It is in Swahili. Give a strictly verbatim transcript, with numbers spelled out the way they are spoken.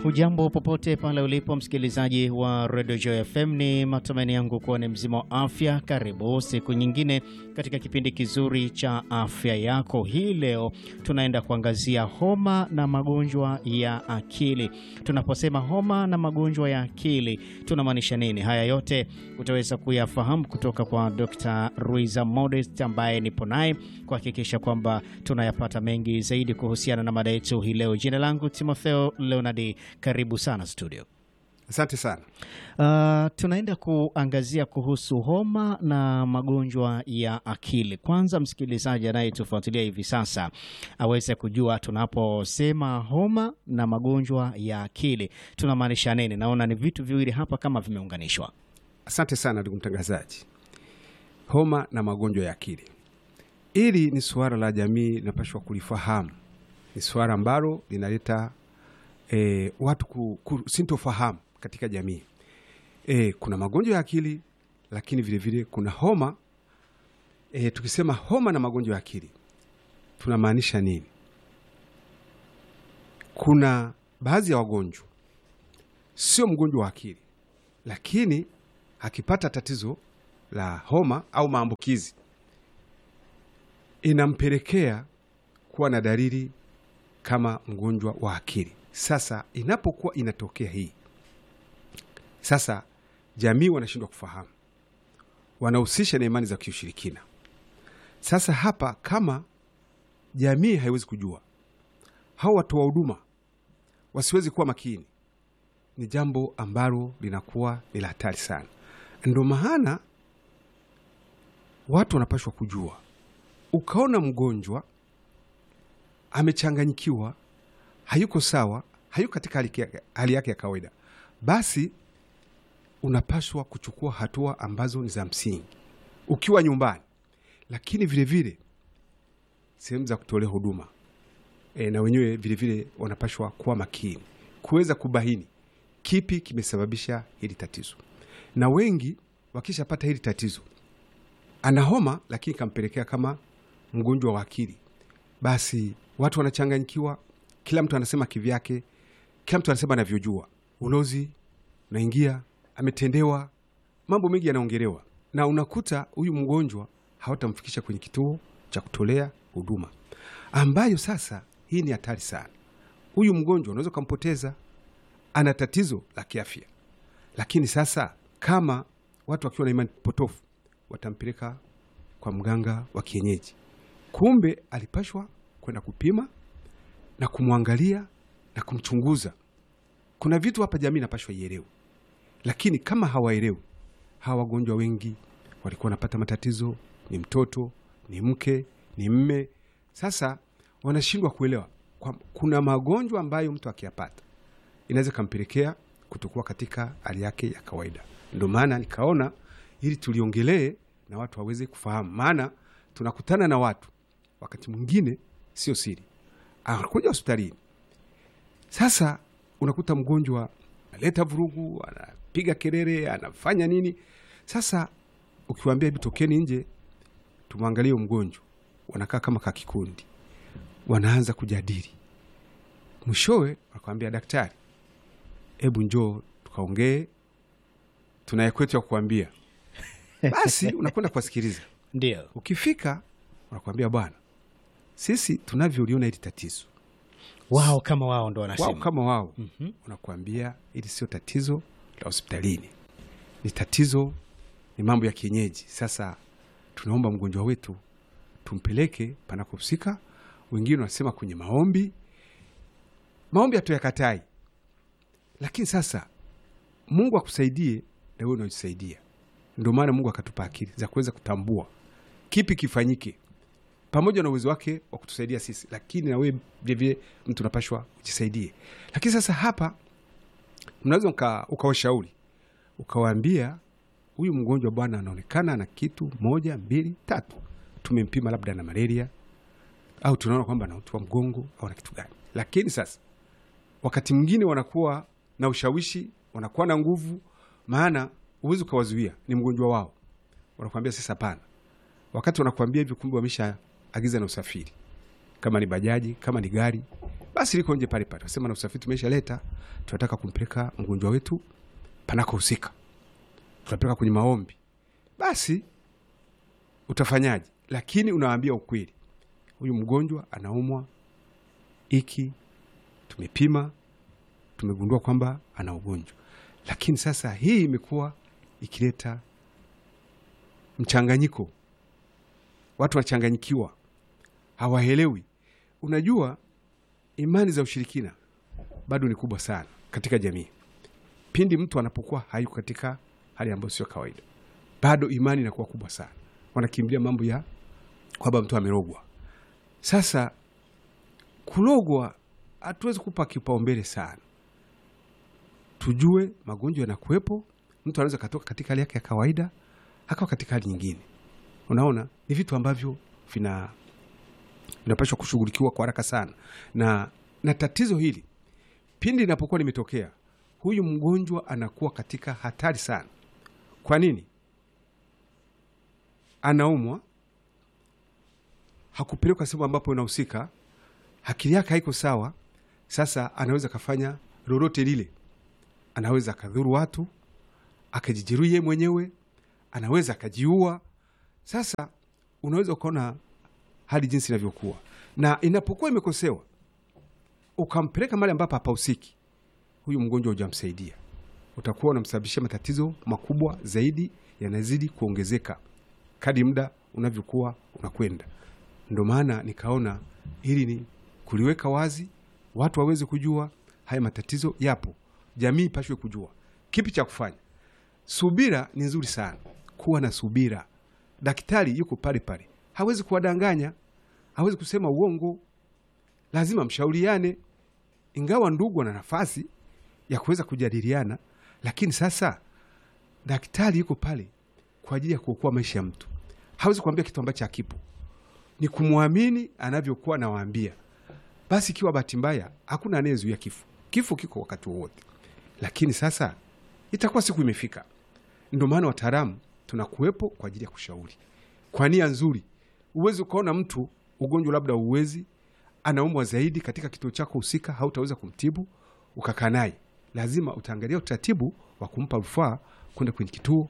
Hujambo popote pale ulipo msikilizaji wa Radio Joy F M, ni matumaini yangu kuwa ni mzima wa afya. Karibu siku nyingine katika kipindi kizuri cha afya yako. Hii leo tunaenda kuangazia homa na magonjwa ya akili. Tunaposema homa na magonjwa ya akili tunamaanisha nini? Haya yote utaweza kuyafahamu kutoka kwa Doctor Ruiza Modest ambaye nipo naye kuhakikisha kwamba tunayapata mengi zaidi kuhusiana na mada yetu hii leo. Jina langu Timotheo Leonardi. Karibu sana studio. Asante sana. Uh, tunaenda kuangazia kuhusu homa na magonjwa ya akili. Kwanza msikilizaji anayetufuatilia hivi sasa aweze kujua tunaposema homa na magonjwa ya akili tunamaanisha nini. Naona ni vitu viwili hapa kama vimeunganishwa. Asante sana ndugu mtangazaji. Homa na magonjwa ya akili, hili ni suala la jamii napashwa kulifahamu. Ni suala ambalo linaleta E, watu ku, ku, sintofahamu katika jamii. E, kuna magonjwa ya akili, lakini vile vile kuna homa. E, tukisema homa na magonjwa ya akili tunamaanisha nini? Kuna baadhi ya wagonjwa sio mgonjwa wa akili, lakini akipata tatizo la homa au maambukizi inampelekea kuwa na dalili kama mgonjwa wa akili. Sasa inapokuwa inatokea hii, sasa jamii wanashindwa kufahamu, wanahusisha na imani za kiushirikina. Sasa hapa kama jamii haiwezi kujua, hao watu wa huduma wasiwezi kuwa makini, ni jambo ambalo linakuwa ni la hatari sana. Ndio maana watu wanapaswa kujua. Ukaona mgonjwa amechanganyikiwa, hayuko sawa, hayuko katika hali yake ya kawaida, basi unapaswa kuchukua hatua ambazo ni za msingi ukiwa nyumbani, lakini vile vile sehemu za kutolea huduma e, na wenyewe vile vile wanapaswa kuwa makini kuweza kubaini kipi kimesababisha hili tatizo. Na wengi wakishapata hili tatizo, ana homa lakini kampelekea kama mgonjwa wa akili, basi watu wanachanganyikiwa. Kila mtu anasema kivyake, kila mtu anasema anavyojua. Ulozi unaingia, ametendewa, mambo mengi yanaongelewa, na unakuta huyu mgonjwa hawatamfikisha kwenye kituo cha kutolea huduma, ambayo sasa hii ni hatari sana. Huyu mgonjwa unaweza kumpoteza, ana tatizo la kiafya, lakini sasa kama watu wakiwa na imani potofu watampeleka kwa mganga wa kienyeji, kumbe alipashwa kwenda kupima na kumwangalia na kumchunguza. Kuna vitu hapa jamii napashwa ielewe, lakini kama hawaelewi, hawa wagonjwa wengi walikuwa wanapata matatizo, ni mtoto, ni mke, ni mme. Sasa wanashindwa kuelewa kwa kuna magonjwa ambayo mtu akiyapata inaweza kampelekea kutokuwa katika hali yake ya kawaida. Ndio maana nikaona ili tuliongelee na watu waweze kufahamu, maana tunakutana na watu wakati mwingine sio siri, anakuja hospitalini. Sasa unakuta mgonjwa analeta vurugu, anapiga kelele, anafanya nini. Sasa ukiwaambia hebu tokeni nje tumwangalie mgonjwa, wanakaa kama kakikundi, wanaanza kujadili. Mwishowe wanakuambia daktari, hebu njoo tukaongee, tunaye kwetu ya kuambia. Basi unakwenda kuwasikiliza. Ndio. Ukifika wanakuambia bwana, sisi tunavyoliona hili tatizo. Wao kama wao ndo wanasema. Wao kama wao. Mm-hmm. Unakuambia hili sio tatizo la hospitalini, ni tatizo, ni mambo ya kienyeji. Sasa tunaomba mgonjwa wetu tumpeleke panakohusika. Wengine wanasema kwenye maombi. Maombi hatuyakatai, lakini sasa Mungu akusaidie na wewe unajisaidia. Ndio maana Mungu akatupa akili za kuweza kutambua kipi kifanyike, pamoja na uwezo wake wa kutusaidia sisi, lakini na wewe vile vile mtu unapashwa ujisaidie. Lakini sasa hapa mnaweza ukawashauri, ukawaambia huyu mgonjwa bwana anaonekana na kitu moja mbili tatu, tumempima labda na malaria, au tunaona kwamba ana uti wa mgongo au na kitu gani. Lakini sasa wakati mwingine wanakuwa na ushawishi, wanakuwa na nguvu, maana uwezo ukawazuia, ni mgonjwa wao. Wanakuambia sasa hapana. Wakati wanakuambia hivyo, kumbe wamesha agiza na usafiri, kama ni bajaji, kama ni gari, basi liko nje pale pale, wasema na usafiri tumeshaleta, tunataka kumpeleka mgonjwa wetu panako husika, tunapeleka kwenye maombi. Basi utafanyaje? Lakini unawaambia ukweli, huyu mgonjwa anaumwa iki, tumepima, tumegundua kwamba ana ugonjwa. Lakini sasa hii imekuwa ikileta mchanganyiko, watu wachanganyikiwa, hawaelewi. Unajua, imani za ushirikina bado ni kubwa sana katika jamii. Pindi mtu anapokuwa hayuko katika hali ambayo sio kawaida, bado imani inakuwa kubwa sana, wanakimbilia mambo ya kwamba mtu amerogwa. Sasa kulogwa hatuwezi kupa kipaumbele sana, tujue magonjwa yanakuwepo. Mtu anaweza katoka katika hali yake ya kawaida akawa katika hali nyingine. Unaona, ni vitu ambavyo vina vinapaswa kushughulikiwa kwa haraka sana. Na na tatizo hili pindi linapokuwa limetokea, huyu mgonjwa anakuwa katika hatari sana. Kwa nini? Anaumwa, hakupelekwa sehemu ambapo inahusika, akili yake haiko sawa. Sasa anaweza kafanya lolote lile, anaweza kadhuru watu, akajijeruhi yeye mwenyewe, anaweza akajiua. Sasa unaweza ukaona hali jinsi inavyokuwa. Na inapokuwa imekosewa, ukampeleka mahali ambapo hapahusiki, huyu mgonjwa hujamsaidia, utakuwa unamsababishia matatizo makubwa zaidi, yanazidi kuongezeka kadri muda unavyokuwa unakwenda. Ndio maana nikaona hili ni kuliweka wazi, watu waweze kujua haya matatizo yapo, jamii pashwe kujua kipi cha kufanya. Subira ni nzuri sana, kuwa na subira. Daktari yuko pale pale, hawezi kuwadanganya, hawezi kusema uongo, lazima mshauriane. Ingawa ndugu wana nafasi ya kuweza kujadiliana, lakini sasa daktari yuko pale kwa ajili ya kuokoa maisha ya mtu. Hawezi kuambia kitu ambacho hakipo, ni kumwamini anavyokuwa anawaambia. Basi ikiwa bahati mbaya, hakuna anayezuia kifo. Kifo kiko wakati wote, lakini sasa itakuwa siku imefika. Ndio maana wataalamu tunakuwepo kwa ajili ya kushauri kwa nia nzuri. Uwezi ukaona mtu ugonjwa labda uwezi, anaumwa zaidi katika kituo chako husika, hautaweza kumtibu, ukakaa naye. Lazima utaangalia utaratibu wa kumpa rufaa kwenda kwenye kituo